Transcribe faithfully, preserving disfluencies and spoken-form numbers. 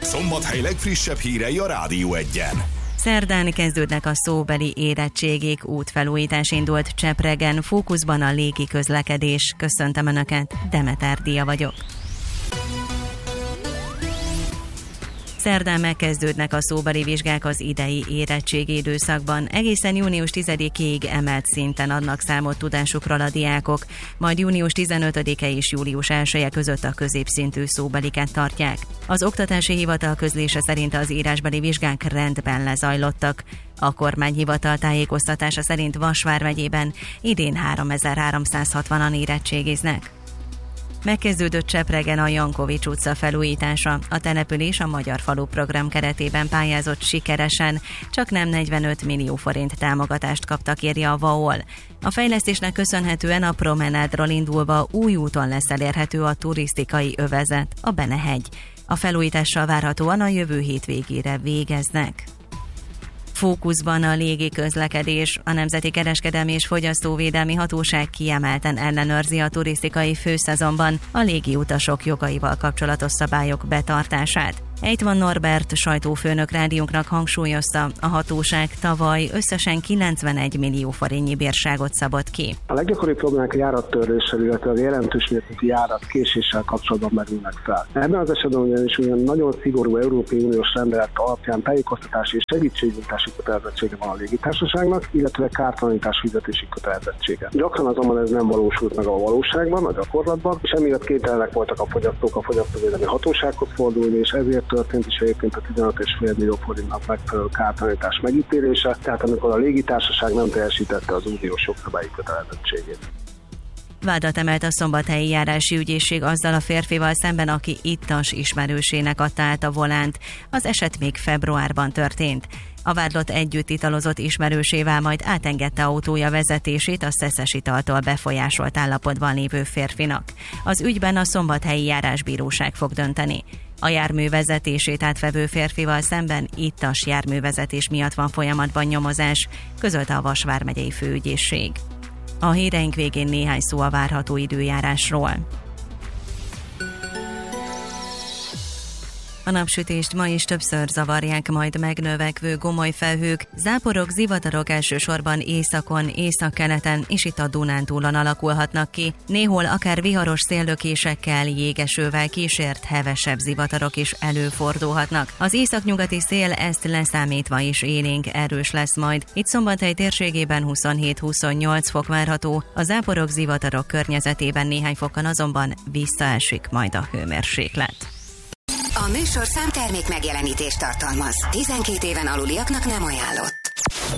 Szombathely legfrissebb hírei a Rádió Egyen. Szerdán kezdődnek a szóbeli érettségik, útfelújítás indult Csepregen, fókuszban a légi közlekedés. Köszöntöm Önöket, Demeter Dia vagyok. Szerdán megkezdődnek a szóbeli vizsgák az idei érettségi időszakban. Egészen június tizedikéig emelt szinten adnak számot tudásukról a diákok, majd június tizenötödike és július elseje között a középszintű szóbeliket tartják. Az Oktatási Hivatal közlése szerint az írásbeli vizsgák rendben lezajlottak. A kormányhivatal tájékoztatása szerint Vas vármegyében idén háromezer-háromszázhatvanan érettségiznek. Megkezdődött Csepregen a Jankovics utca felújítása. A település a Magyar Falu program keretében pályázott sikeresen, csak nem negyvenöt millió forint támogatást kaptak, írja a vé á o el. A fejlesztésnek köszönhetően a promenádról indulva új úton lesz elérhető a turisztikai övezet, a Benehegy. A felújítással várhatóan a jövő hét végére végeznek. Fókuszban a légi közlekedés. A Nemzeti Kereskedelmi és Fogyasztóvédelmi Hatóság kiemelten ellenőrzi a turisztikai főszezonban a légiutasok jogaival kapcsolatos szabályok betartását. Ejtman Norbert sajtófőnök rádiónknak hangsúlyozta, a hatóság tavaly összesen kilencvenegy millió forintnyi bírságot szabott ki. A leggyakoribb problémák a járattörléssel, illetve a jelentős mértékű járat késéssel kapcsolatban merülnek fel. Ebben az esetben ugyanis ugyan nagyon szigorú Európai Uniós rendelet alapján tájékoztatási és segítségnyújtási kötelezettsége van a légitársaságnak, illetve kártalanítás fizetési kötelezettsége. Gyakran azonban ez nem valósult meg a valóságban, a gyakorlatban, és emiatt kénytelenek voltak a fogyasztók a fogyasztóvédelmi hatósághoz fordulni, és ezért történt is egyébként a tizenöt egész öt millió forintnak megfelelő kártalanítás megítélése, tehát amikor a légitársaság nem teljesítette az uniós jogszabályi kötelezettségét. Vádat emelt a Szombathelyi Járási Ügyészség azzal a férfival szemben, aki ittas ismerősének adta át a volánt. Az eset még februárban történt. A vádlott együtt italozott ismerősével, majd átengedte autója vezetését a szeszes italtól befolyásolt állapotban lévő férfinak. Az ügyben a Szombathelyi Járásbíróság fog dönteni. A jármű vezetését átvevő férfival szemben ittas járművezetés miatt van folyamatban nyomozás, közölte a Vas vármegyei főügyészség. A híreink végén néhány szó a várható időjárásról. A napsütést ma is többször zavarják majd megnövekvő gomoly felhők, záporok, zivatarok elsősorban északon, északkeleten és itt a Dunántúlon alakulhatnak ki. Néhol akár viharos széllökésekkel, jégesővel kísért hevesebb zivatarok is előfordulhatnak. Az északnyugati szél ezt leszámítva is élénk erős lesz majd. Itt Szombathely térségében huszonhét-huszonnyolc fok várható, a záporok, zivatarok környezetében néhány fokkal azonban visszaesik majd a hőmérséklet. A műsor számtermék megjelenítést tartalmaz. tizenkét éven aluliaknak nem ajánlott.